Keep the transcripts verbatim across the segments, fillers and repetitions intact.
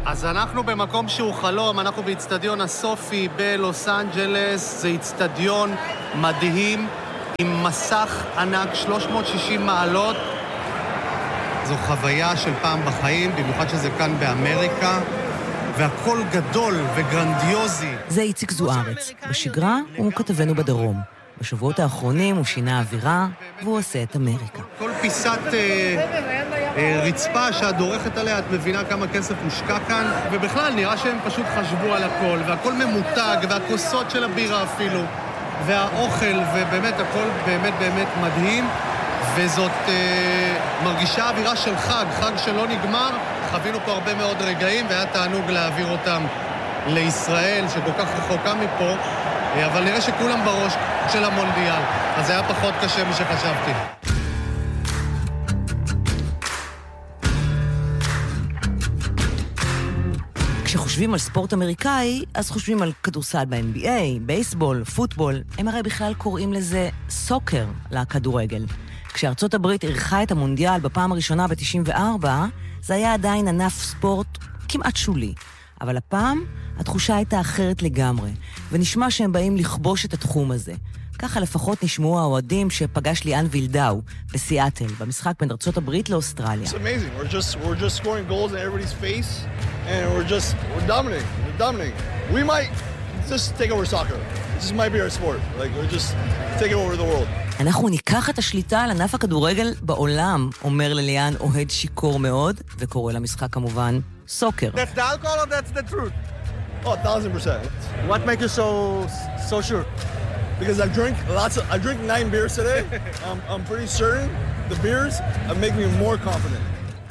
אז אנחנו במקום שהוא חלום, אנחנו באצטדיון הסופי בלוס אנג'לס, זה אצטדיון מדהים עם מסך ענק שלוש מאות ושישים מעלות. זו חוויה של פעם בחיים, במיוחד שזה כאן באמריקה, והכל גדול וגרנדיוזי. זה איציק זוארץ. בשגרה הוא כתבנו בדרום. בשבועות האחרונים הוא שינה אווירה, והוא עושה את אמריקה. כל פיסת אה, אה, רצפה שאת דורכת עליה, את מבינה כמה כסף מושקע כאן, ובכלל נראה שהם פשוט חשבו על הכל, והכל ממותג, והכוסות של הבירה אפילו, והאוכל, ובאמת הכל באמת באמת מדהים, וזאת אה, מרגישה אווירה של חג, חג שלא נגמר. חווינו פה הרבה מאוד רגעים, והיה תענוג להעביר אותם לישראל, שכל כך רחוקה מפה, אבל נראה שכולם בראש של המונדיאל, אז זה היה פחות קשה משחשבתי. כשחושבים על ספורט אמריקאי, אז חושבים על כדורסל ב-אן בי איי, בייסבול, פוטבול. הם הרי בכלל קוראים לזה סוקר, לכדורגל. כשארצות הברית ערכה את המונדיאל בפעם הראשונה ב-תשעים וארבע, זה היה עדיין ענף ספורט כמעט שולי. אבל הפעם התחושה הייתה אחרת לגמרי, ונשמע שהם באים לכבוש את התחום הזה. ככה לפחות נשמעו האוהדים שפגש ליאן וילדאו בסיאטל, במשחק בין ארצות הברית לאוסטרליה. It's amazing. We're just we're just scoring goals in everybody's face and we're just we're dominating. We're dominating. We might just take over soccer. This might be our sport. Like we're just taking over the world. אנחנו ניקח את השליטה על ענף הכדורגל בעולם, אומר לליאן אוהד שיקור מאוד, וקורא למשחק כמובן סוקר. That's the alcohol or that's the truth? Oh, a thousand percent. What makes you so so sure? Because I drink lots of I drink nine beers today. I'm I'm pretty certain the beers are making me more confident.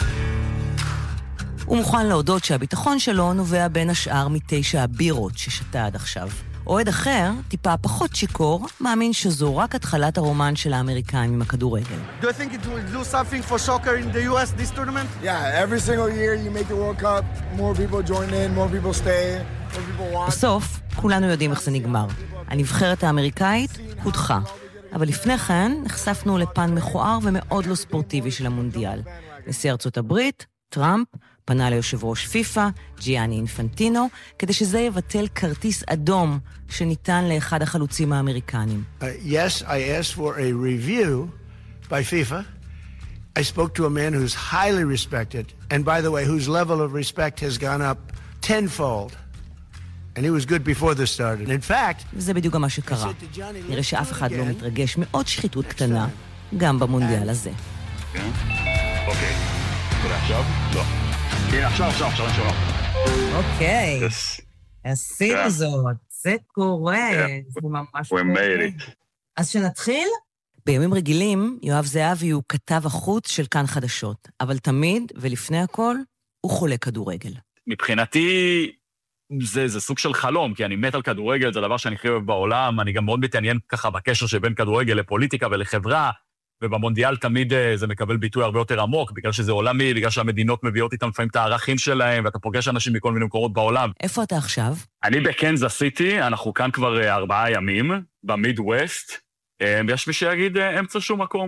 הוא מוכן להודות שהביטחון שלו נובע בין השאר מתשע הבירות ששתה עד עכשיו. אוהד אחר, טיפה פחות שיקור, מאמין שזו רק התחלת הרומן של האמריקאים עם הכדורגל. Do you think it will do something for soccer in the U S this tournament? Yeah, every single year you make the World Cup, more people join in, more people stay, more people watch. בסוף, כולנו יודעים איך זה נגמר. הנבחרת האמריקאית הודחה. אבל לפני כן נחשפנו לפן מכוער ומאוד לא ספורטיבי של המונדיאל. נשיא ארצות הברית, טראמפ, פנה ליושב ראש פיפה, ג'יאני אינפנטינו, כדי שזה יבטל כרטיס אדום שניתן לאחד החלוצים האמריקנים. Uh, yes, I asked for a review by FIFA. I spoke to a man who's highly respected, and by the way, whose level of respect has gone up tenfold. And he was good before this started. In fact, וזה בדיוק גם מה שקרה. נראה שאף אחד לא מתרגש, מאוד שחיתות קטנה, גם במונדיאל הזה. אוקיי. תודה, עכשיו? לא. הנה, עכשיו, עכשיו, עכשיו, עכשיו. אוקיי. עשינו זאת. זה קורה. זה ממש קורה. We made it. אז שנתחיל? בימים רגילים, יואב זהבי הוא כתב החוץ של כאן חדשות, אבל תמיד, ולפני הכל, הוא חולה כדורגל. מבחינתי, זה, זה סוג של חלום, כי אני מת על כדורגל, זה דבר שאני הכי אוהב בעולם, אני גם מאוד מתעניין ככה בקשר שבין כדורגל לפוליטיקה ולחברה, ובמונדיאל תמיד זה מקבל ביטוי הרבה יותר עמוק, בגלל שזה עולמי, בגלל שהמדינות מביאות איתם לפעמים את הערכים שלהם, ואתה פוגש אנשים מכל מיני מקומות בעולם. איפה אתה עכשיו? אני בקנזס סיטי, אנחנו כאן כבר ארבעה ימים, במיד ווסט, יש מי שיגיד אמצע שום מקום.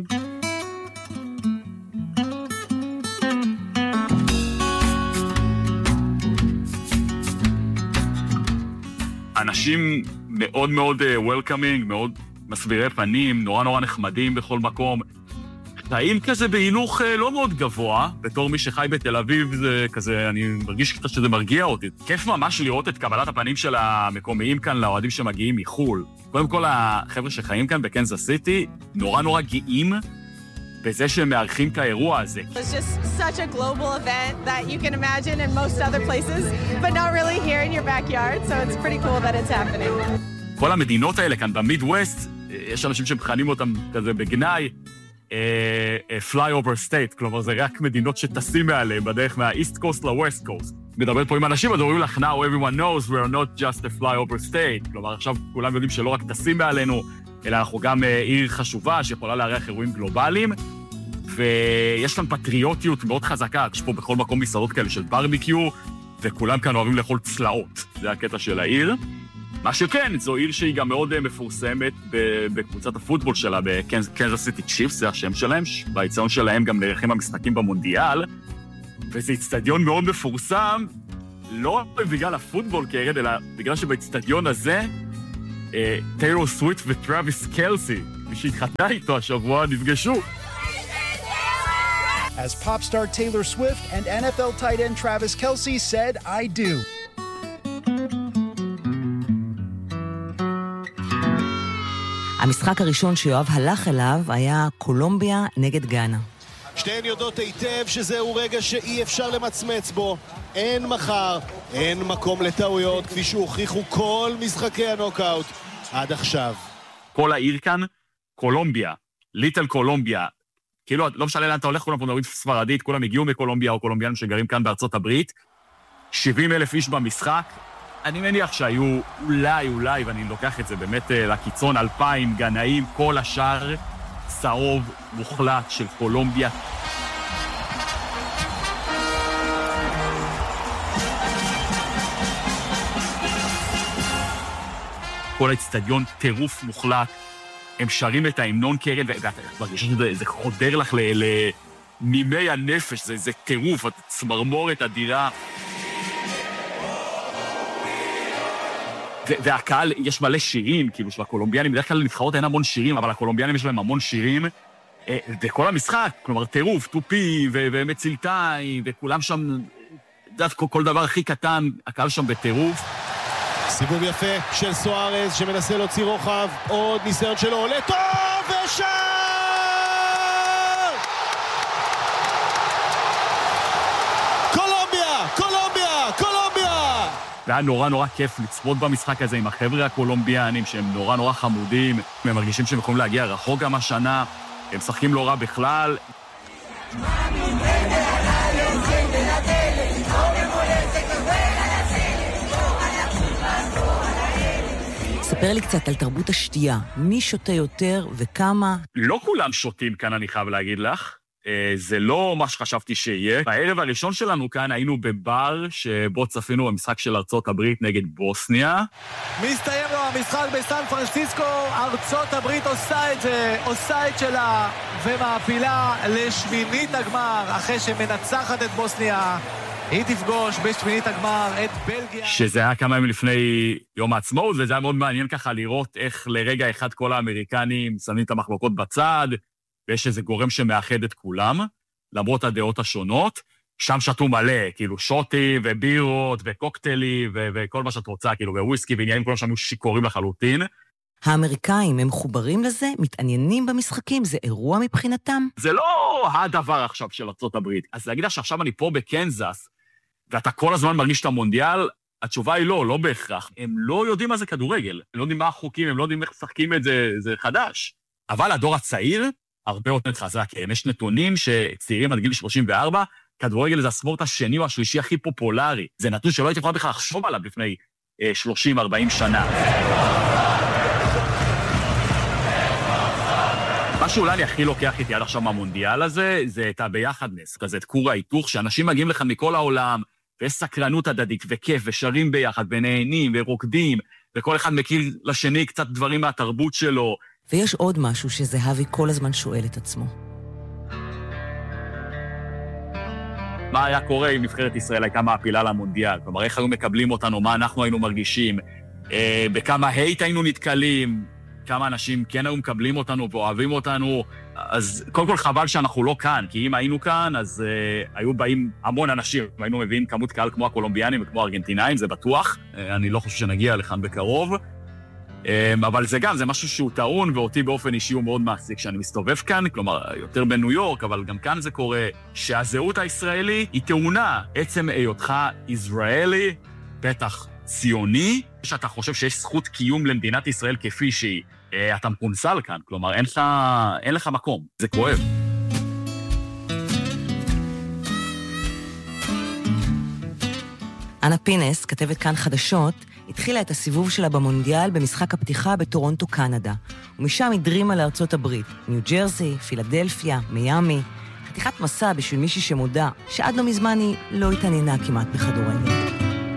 אנשים מאוד מאוד welcoming, מאוד מסבירי פנים, נורא נורא נחמדים בכל מקום. חיים כזה בהילוך לא מאוד גבוה, בתור מי שחי בתל אביב, זה כזה, אני מרגיש קצת שזה מרגיע אותי. כיף ממש לראות את קבלת הפנים של המקומיים כאן, לאוהדים שמגיעים מחול. קודם כל, החבר'ה שחיים כאן בקנזס סיטי, נורא נורא גאים בזה שהם מארחים את האירוע הזה. It's just such a global event that you can imagine in most other places, but not really here in your backyard, so it's pretty cool that it's happening. כל המדינות האלה כאן במיד ווסט, יש אנשים שמכנים אותם כזה בגנאי, fly over state, כלומר זה רק מדינות שטסים מעליהם בדרך מה-East Coast ל-West Coast. מדברת פה עם אנשים, אז אומרים לך, now everyone knows we're not just a fly over state, כלומר עכשיו כולם יודעים שלא רק טסים מעלינו, אלא אנחנו גם עיר חשובה שיכולה לארח אירועים גלובליים, ויש כאן פטריוטיות מאוד חזקה, יש פה בכל מקום מסעדות כאלה של ברביקיו, וכולם כאן אוהבים לאכול צלעות, זה הקטע של העיר. מה שכן, זו עיר שהיא גם מאוד מפורסמת בקבוצת הפוטבול שלה, בקנזס סיטי צ'יפס, זה השם שלהם, באיצטדיון שלהם גם נערכים המשחקים במונדיאל, וזה איצטדיון מאוד מפורסם, לא בגלל הפוטבול כערד, אלא בגלל שבאצטדיון הזה, טיילור סוויפט וטראביס קלסי, מי שהתחתנה איתו השבוע, נפגשו. As pop star Taylor Swift and N F L tight end Travis Kelce said, I do. המשחק הראשון שיואב הלך אליו היה קולומביה נגד גאנה. שתיהן יודעות היטב שזהו רגע שאי אפשר למצמץ בו. אין מחר, אין מקום לטעויות, כפי שהוכיחו כל משחקי הנוקאוט עד עכשיו. כל העיר כאן, קולומביה, ליטל קולומביה. כאילו, לא משנה לאן אתה הולך, כולם פה מדברים ספרדית, כולם הגיעו מקולומביה או קולומביאנים שגרים כאן בארצות הברית. שבעים אלף איש במשחק. אני מניח שהיו אולי, אולי, ואני לוקח את זה באמת לקיצון, אלפיים גנאים, כל השאר צהוב מוחלט של קולומביה. כל האצטדיון טירוף מוחלט, הם שרים את ההמנון קרן, ואתה מרגיש שזה חודר לך לנימי הנפש, זה, זה טירוף, צמרמורת אדירה. והקהל, יש מלא שירים, כאילו, של הקולומביאנים, בדרך כלל לנבחרות אין המון שירים, אבל הקולומביאנים יש להם המון שירים, וכל המשחק, כלומר, טירוף, טופי, ומצילתיים, וכולם שם, יודעת, כל דבר הכי קטן, הקהל שם בטירוף. סיבוב יפה של סוארז, שמנסה להוציא רוחב, עוד ניסיון שלו, עולה טוב, ושער! קולומביה, קולומביה, קולומביה! והיה נורא נורא כיף לצפות במשחק הזה עם החבר'ה הקולומביאנים, שהם נורא נורא חמודים, הם מרגישים שהם יכולים להגיע רחוק גם השנה, הם משחקים לא רע בכלל. ספר לי קצת על תרבות השתייה, מי שותה יותר וכמה? לא כולם שותים כאן, אני חייב להגיד לך. זה לא מה שחשבתי שיהיה. בערב הראשון שלנו כאן היינו בבר שבו צפינו במשחק של ארצות הברית נגד בוסניה. מסתיים לו המשחק בסן פרנסיסקו, ארצות הברית עושה את זה, עושה את שלה ומעפילה לשמינית הגמר אחרי שמנצחת את בוסניה. היא תפגוש בשמינית הגמר את בלגיה. שזה היה כמה ימים לפני יום העצמאות, וזה היה מאוד מעניין ככה לראות איך לרגע אחד כל האמריקנים שמים את המחלוקות בצד, ויש איזה גורם שמאחד את כולם, למרות הדעות השונות. שם שתו מלא, כאילו שוטים ובירות וקוקטיילים ו- וכל מה שאת רוצה, כאילו, וויסקי ועניינים, כולם שם היו שיכורים לחלוטין. האמריקאים הם מחוברים לזה, מתעניינים במשחקים, זה אירוע מבחינתם? זה לא הדבר עכשיו של ארצות הברית. אז להגיד לך שעכשיו אני פה בקנזס, ואתה כל הזמן מרגיש את המונדיאל, התשובה היא לא, לא בהכרח. הם לא יודעים מה זה כדורגל, הם לא יודעים מה החוקים, הם לא יודעים איך שחקים את זה, זה חדש. אבל הדור הצעיר, הרבה יותר חזק. יש נתונים שצעירים עד גיל שלושים וארבע, כדורגל זה הספורט השני או השלישי הכי פופולרי. זה נתון שלא הייתי יכולה בכלל לחשוב עליו לפני שלושים ארבעים שנה. מה שאולי אני הכי לוקח איתי עד עכשיו מהמונדיאל הזה, זה את הביחדנס, כזה את כור ההיתוך, שאנשים מגיעים לכאן מכל העולם, ויש סקרנות הדדית וכיף, ושרים ביחד, ונהנים, ורוקדים, וכל אחד מכיר לשני קצת דברים מהתרבות שלו. ויש עוד משהו שזהבי כל הזמן שואל את עצמו. מה היה קורה אם נבחרת ישראל הייתה מעפילה למונדיאל? כלומר, איך היו מקבלים אותנו, מה אנחנו היינו מרגישים, אה, בכמה הייט היינו נתקלים, כמה אנשים כן היו מקבלים אותנו ואוהבים אותנו, אז קודם כל חבל שאנחנו לא כאן, כי אם היינו כאן, אז uh, היו באים המון אנשים, והיינו מביאים כמות קהל כמו הקולומביאנים וכמו הארגנטינאים, זה בטוח, uh, אני לא חושב שנגיע לכאן בקרוב, um, אבל זה גם, זה משהו שהוא טעון, ואותי באופן אישי הוא מאוד מעסיק כשאני מסתובב כאן, כלומר, יותר בניו יורק, אבל גם כאן זה קורה, שהזהות הישראלית היא טעונה, עצם היותך ישראלי, בטח ציוני, שאתה חושב שיש זכות קיום למדינת ישראל כפי שהיא, אתה מקונסל כאן, כלומר, אין לך, אין לך מקום, זה כואב. אנה פינס, כתבת כאן חדשות, התחילה את הסיבוב שלה במונדיאל במשחק הפתיחה בטורונטו, קנדה, ומשם הדרימה לארצות הברית, ניו ג'רזי, פילדלפיה, מיאמי, חתיכת מסע בשביל מישהי שמודע, שעד לא מזמן היא לא התעניינה כמעט בכדורגל.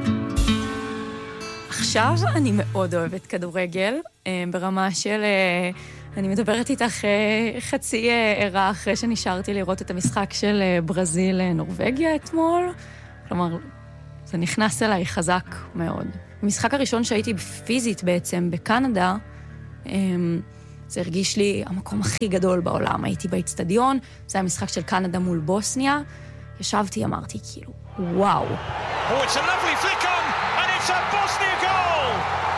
עכשיו אני מאוד אוהבת כדורגל, ברמה של, אני מדברת איתך חצי ערה אחרי שנשארתי לראות את המשחק של ברזיל נורווגיה אתמול, כלומר, זה נכנס אליי חזק מאוד. המשחק הראשון שהייתי פיזית בעצם בקנדה, זה הרגיש לי המקום הכי גדול בעולם. הייתי באצטדיון, זה היה משחק של קנדה מול בוסניה. ישבתי, אמרתי כאילו, וואו. Oh, it's a lovely flick on, and it's a Bosnia goal!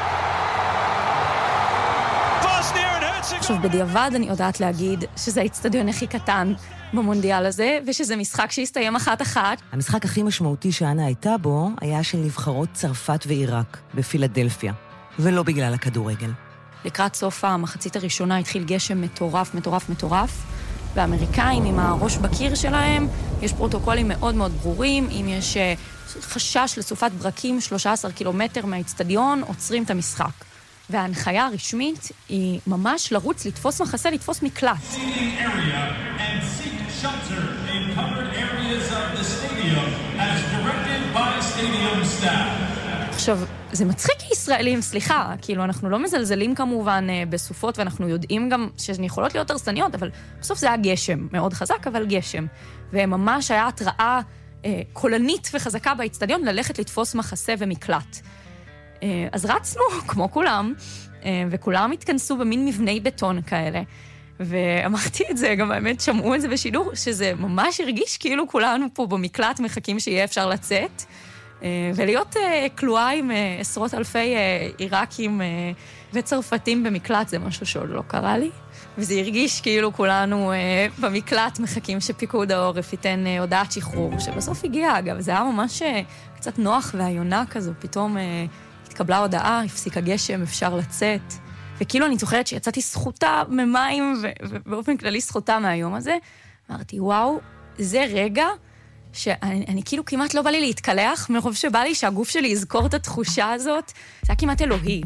Bosnia and Herzegovina! עכשיו, בדיעבד אני יודעת להגיד שזה האצטדיון הכי קטן במונדיאל הזה, ושזה משחק שהסתיים אחת-אחת. המשחק הכי משמעותי שאנה הייתה בו היה של נבחרות צרפת ועיראק בפילדלפיה, ולא בגלל הכדורגל. לקראת סוף המחצית הראשונה התחיל גשם מטורף, מטורף, מטורף, והאמריקאים עם הראש בקיר שלהם, יש פרוטוקולים מאוד מאוד ברורים, אם יש חשש לסופת ברקים שלושה עשר קילומטר מהאצטדיון, עוצרים את המשחק. וההנחיה הרשמית היא ממש לרוץ, לתפוס מחסה, לתפוס מקלט. עכשיו, זה מצחיק ישראלים, סליחה, כאילו אנחנו לא מזלזלים כמובן בסופות, ואנחנו יודעים גם שהן יכולות להיות הרסניות, אבל בסוף זה היה גשם, מאוד חזק, אבל גשם. וממש היה התראה אה, קולנית וחזקה באצטדיון ללכת לתפוס מחסה ומקלט. אה, אז רצנו, כמו כולם, אה, וכולם התכנסו במין מבני בטון כאלה. ואמרתי את זה, גם האמת שמעו את זה בשידור, שזה ממש הרגיש כאילו כולנו פה במקלט מחכים שיהיה אפשר לצאת. ולהיות כלואה עם עשרות אלפי עיראקים וצרפתים במקלט זה משהו שעוד לא קרה לי. וזה הרגיש כאילו כולנו במקלט מחכים שפיקוד העורף ייתן הודעת שחרור, שבסוף הגיע אגב. זה היה ממש קצת נוח והיונה כזו, פתאום התקבלה הודעה, הפסיק הגשם, אפשר לצאת. וכאילו אני זוכרת שיצאתי זכותה ממים, ובאופן כללי זכותה מהיום הזה. אמרתי, וואו, זה רגע שאני אני כאילו כמעט לא בא לי להתקלח, מרוב שבא לי שהגוף שלי יזכור את התחושה הזאת. זה היה כמעט אלוהי.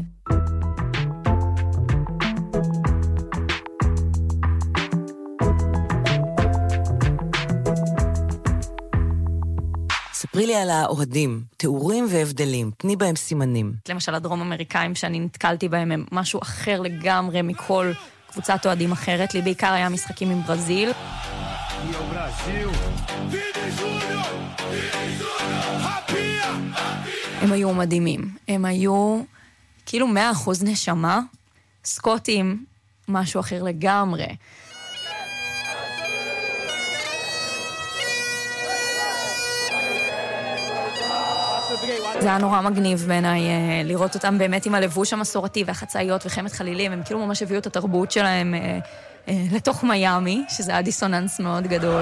ספרי לי על האוהדים, תיאורים והבדלים, תני בהם סימנים. למשל, הדרום אמריקאים שאני נתקלתי בהם הם משהו אחר לגמרי מכל קבוצת אוהדים אחרת. לי בעיקר היה משחקים עם ברזיל. הם היו מדהימים. הם היו כאילו מאה אחוז נשמה. סקוטים, משהו אחר לגמרי. זה היה נורא מגניב בעיניי לראות אותם באמת עם הלבוש המסורתי והחצאיות וחמת חלילים. הם כאילו ממש הביאו את התרבות שלהם לתוך מיימי, שזה היה דיסוננס מאוד גדול.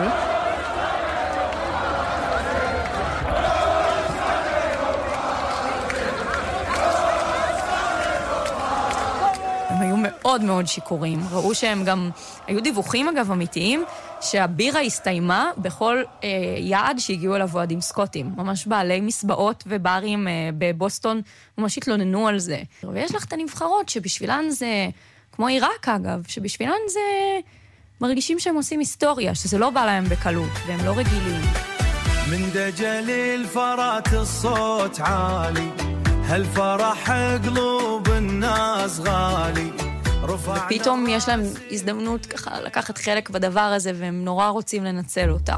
הם היו מאוד מאוד שיקורים. ראו שהם גם, היו דיווחים אגב אמיתיים, שהבירה הסתיימה בכל אה, יעד שהגיעו אליו אוהדים סקוטים. ממש בעלי מסבעות וברים אה, בבוסטון ממש התלוננו על זה. ויש לך את הנבחרות שבשבילן זה, כמו עיראק אגב, שבשבילן זה מרגישים שהם עושים היסטוריה, שזה לא בא להם בקלות, והם לא רגילים. من دجل الفرات الصوت عالي هالفرح قلوب الناس غالي ופתאום יש להם הזדמנות ככה לקחת חלק בדבר הזה, והם נורא רוצים לנצל אותה.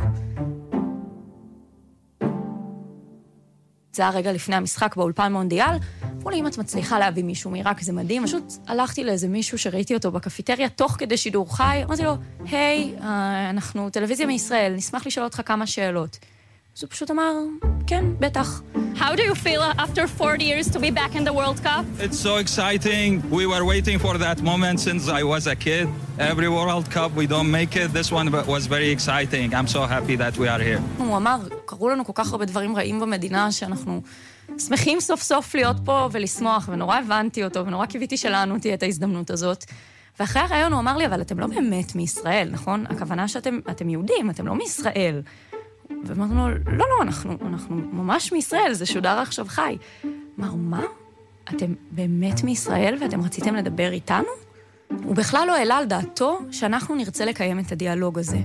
זה הרגע לפני המשחק באולפן מונדיאל, אמרו לי, אם את מצליחה להביא מישהו מעיראק, זה מדהים. פשוט הלכתי לאיזה מישהו שראיתי אותו בקפיטריה, תוך כדי שידור חי, אמרתי לו, היי, אנחנו טלוויזיה מישראל, נשמח לשאול אותך כמה שאלות. אז הוא פשוט אמר, כן, בטח. How do you feel after forty years to be back in the World Cup? It's so exciting. We were waiting for that moment since I was a kid. Every World Cup we don't make it. This one was very exciting. I'm so happy that we are here. הוא אמר, קראו לנו כל כך הרבה דברים רעים במדינה שאנחנו שמחים סוף סוף להיות פה ולשמוח, ונורא הבנתי אותו, ונורא קיוויתי שלנו תהיה את ההזדמנות הזאת. ואחרי הרעיון הוא אמר לי, אבל אתם לא באמת מישראל, נכון? הכוונה שאתם אתם יהודים, אתם לא מישראל. ואמרנו לו, לא, לא, אנחנו, אנחנו ממש מישראל, זה שודר עכשיו חי. אמר, מה? אתם באמת מישראל ואתם רציתם לדבר איתנו? הוא בכלל לא העלה על דעתו שאנחנו נרצה לקיים את הדיאלוג הזה.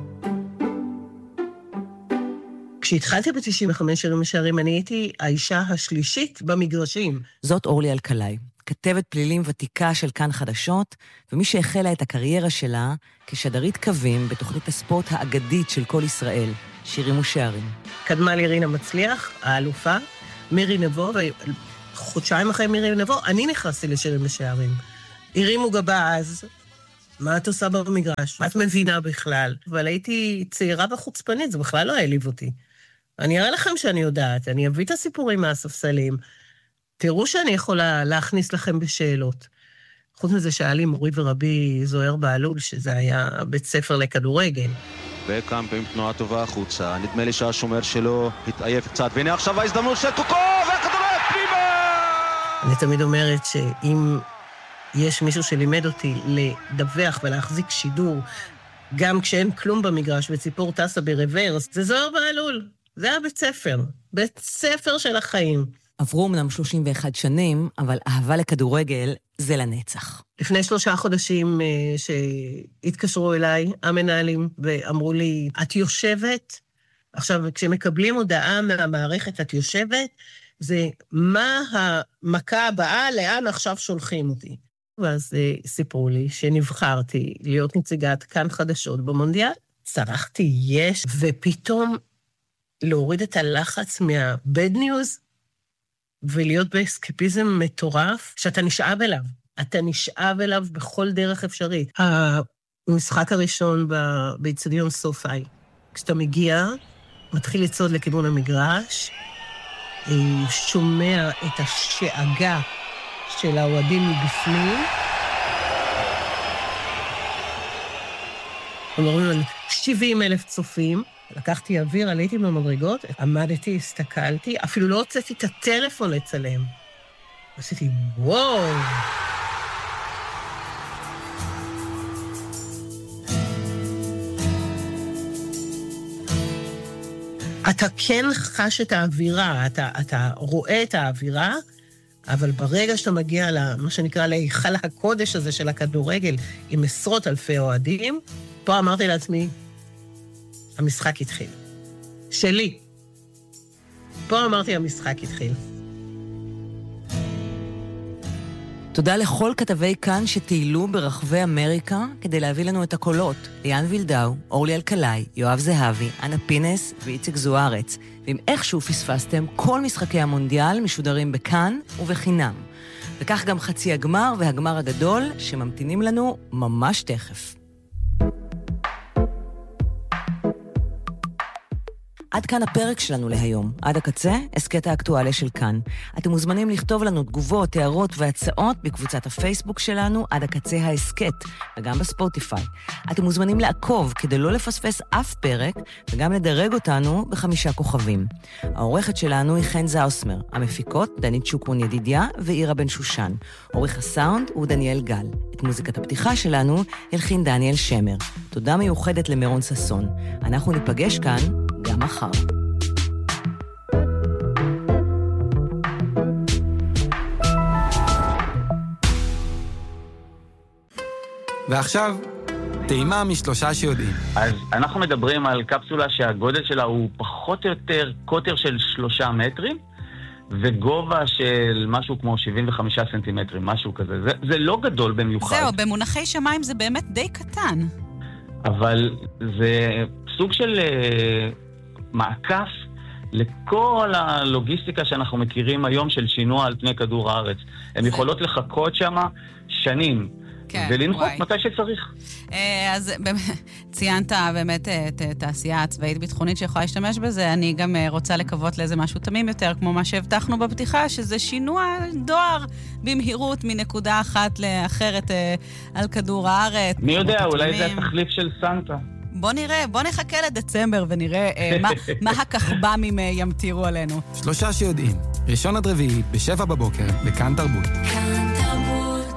כשהתחלתי ב-תשעים וחמש שירים משערים, אני הייתי האישה השלישית במגרשים. זאת אורלי אלקלעי, כתבת פלילים ותיקה של כאן חדשות, ומי שהחלה את הקריירה שלה כשדרית קווים בתוכנית הספורט האגדית של כל ישראל, שירים ושערים. קדמה לי רינה מצליח, האלופה, מירי נבו, וחודשיים אחרי מירי נבו, אני נכנסתי לשירים ושערים. הרימו גבה אז, מה את עושה במגרש? מה את מבינה בכלל? אבל הייתי צעירה וחוצפנית, זה בכלל לא העליב אותי. אני אראה לכם שאני יודעת, אני אביא את הסיפורים מהספסלים, תראו שאני יכולה להכניס לכם בשאלות. חוץ מזה שהיה לי מורי ורבי זוהר בעלול, שזה היה בית ספר לכדורגל. בקאמפ עם תנועה טובה החוצה, נדמה לי שהשומר שלו התעייף קצת, והנה עכשיו ההזדמנות של קוקו, והכדורגל פנימה! אני תמיד אומרת שאם יש מישהו שלימד אותי לדווח ולהחזיק שידור, גם כשאין כלום במגרש וציפור טסה ברוורס, זה זוהר בעלול. זה היה בית ספר, בית ספר של החיים. עברו אמנם שלושים ואחת שנים, אבל אהבה לכדורגל זה לנצח. לפני שלושה חודשים שהתקשרו אליי המנהלים ואמרו לי, את יושבת? עכשיו, כשמקבלים הודעה מהמערכת, את יושבת, זה מה המכה הבאה, לאן עכשיו שולחים אותי. ואז סיפרו לי שנבחרתי להיות נציגת כאן חדשות במונדיאל. צרחתי יש, ופתאום להוריד את הלחץ מהבד ניוז, ולהיות באסקפיזם מטורף, שאתה נשאב אליו. אתה נשאב אליו בכל דרך אפשרית. המשחק הראשון באצטדיון סופאי, כשאתה מגיע, מתחיל לצעוד לכיוון המגרש, שומע את השאגה של האוהדים מבפנים, אומרים על שבעים אלף צופים, לקחתי אוויר, עליתי במדרגות, עמדתי, הסתכלתי, אפילו לא הוצאתי את הטלפון לצלם. עשיתי, וואו! אתה כן חש את האווירה, אתה, אתה רואה את האווירה, אבל ברגע שאתה מגיע למה שנקרא להיכל הקודש הזה של הכדורגל, עם עשרות אלפי אוהדים, פה אמרתי לעצמי, המשחק התחיל. שלי. פה אמרתי, המשחק התחיל. תודה לכל כתבי כאן שטיילו ברחבי אמריקה כדי להביא לנו את הקולות. ליאן וילדאו, אורלי אלקלעי, יואב זהבי, אנה פינס ואיציק זוארץ. ואם איכשהו פספסתם, כל משחקי המונדיאל משודרים בכאן ובחינם. וכך גם חצי הגמר והגמר הגדול שממתינים לנו ממש תכף. עד כאן הפרק שלנו להיום. עד הקצה, הסקט האקטואליה של כאן. אתם מוזמנים לכתוב לנו תגובות, הערות והצעות בקבוצת הפייסבוק שלנו, עד הקצה ההסקט, וגם בספוטיפיי. אתם מוזמנים לעקוב כדי לא לפספס אף פרק, וגם לדרג אותנו בחמישה כוכבים. העורכת שלנו היא חן זאוסמר, המפיקות דנית שוקרון ידידיה ואירה בן שושן. עורך הסאונד הוא דניאל גל. את מוזיקת הפתיחה שלנו הלחין דניאל שמר. תודה מיוחדת למרון ססון. אנחנו ניפגש כאן גם מחר. ועכשיו, טעימה משלושה שיודעים. אז אנחנו מדברים על קפסולה שהגודל שלה הוא פחות או יותר קוטר של שלושה מטרים, וגובה של משהו כמו שבעים וחמישה סנטימטרים, משהו כזה. זה, זה לא גדול במיוחד. זהו, במונחי שמיים זה באמת די קטן. אבל זה סוג של מעקף לכל הלוגיסטיקה שאנחנו מכירים היום של שינוע על פני כדור הארץ. הן יכולות לחכות שם שנים. כן, ולנחות מתי שצריך. אז ציינת באמת את התעשייה הצבאית ביטחונית שיכולה להשתמש בזה. אני גם רוצה לקוות לאיזה משהו תמים יותר, כמו מה שהבטחנו בפתיחה, שזה שינוע דואר במהירות מנקודה אחת לאחרת על כדור הארץ. מי יודע, אולי זה התחליף של סנטה. בוא נראה, בוא נחכה לדצמבר ונראה מה, מה הכחב"מים ימטירו עלינו. שלושה שיודעים, ראשון עד רביעי בשבע בבוקר, בכאן תרבות. כאן תרבות.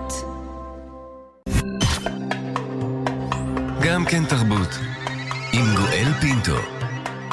גם כן תרבות, עם גואל פינטו.